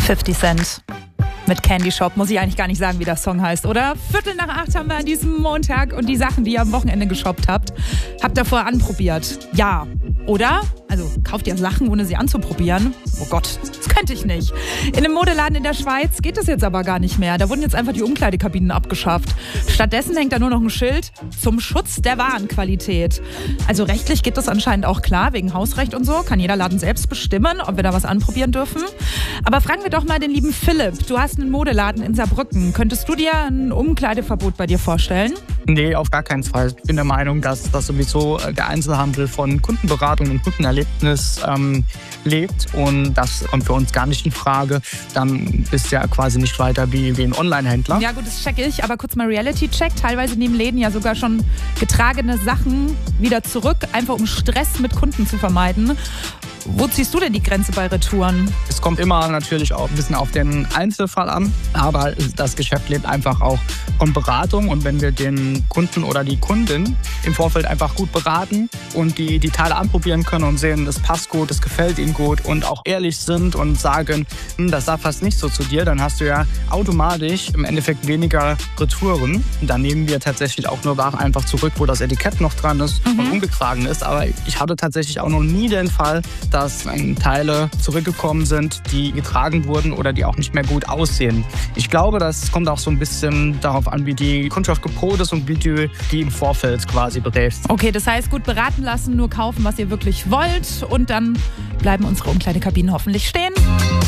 50 Cent mit Candy Shop. Muss ich eigentlich gar nicht sagen, wie der Song heißt, oder? 7:45 haben wir an diesem Montag und die Sachen, die ihr am Wochenende geshoppt habt ihr vorher anprobiert. Ja, oder? Also kauft ihr Sachen, ohne sie anzuprobieren? Oh Gott, das könnte ich nicht. In einem Modeladen in der Schweiz geht das jetzt aber gar nicht mehr. Da wurden jetzt einfach die Umkleidekabinen abgeschafft. Stattdessen hängt da nur noch ein Schild zum Schutz der Warenqualität. Also rechtlich geht das anscheinend auch klar, wegen Hausrecht und so. Kann jeder Laden selbst bestimmen, ob wir da was anprobieren dürfen. Aber fragen wir doch mal den lieben Philipp. Du hast einen Modeladen in Saarbrücken. Könntest du dir ein Umkleideverbot bei dir vorstellen? Nee, auf gar keinen Fall. Ich bin der Meinung, dass das sowieso der Einzelhandel von Kundenberatung und Kundenerlebnis lebt. Und das kommt für uns gar nicht in Frage. Dann bist du ja quasi nicht weiter wie ein Online-Händler. Ja gut, das checke ich. Aber kurz mal Reality-Check. Teilweise nehmen Läden ja sogar schon getragene Sachen wieder zurück, einfach um Stress mit Kunden zu vermeiden. Wo ziehst du denn die Grenze bei Retouren? Es kommt immer natürlich auch ein bisschen auf den Einzelfall an, aber das Geschäft lebt einfach auch von Beratung. Und wenn wir den Kunden oder die Kundin im Vorfeld einfach gut beraten und die Teile anprobieren können und sehen, das passt gut, das gefällt ihnen gut und auch ehrlich sind und sagen, das sah fast nicht so zu dir, dann hast du ja automatisch im Endeffekt weniger Retouren. Und dann nehmen wir tatsächlich auch nur Ware einfach zurück, wo das Etikett noch dran ist und umgetragen ist. Aber ich hatte tatsächlich auch noch nie den Fall, dass Teile zurückgekommen sind, die getragen wurden oder die auch nicht mehr gut aussehen. Ich glaube, das kommt auch so ein bisschen darauf an, wie die Kundschaft gepolt ist und wie du die im Vorfeld quasi berätst. Okay, das heißt, gut beraten lassen, nur kaufen, was ihr wirklich wollt und dann bleiben unsere Umkleidekabinen hoffentlich stehen.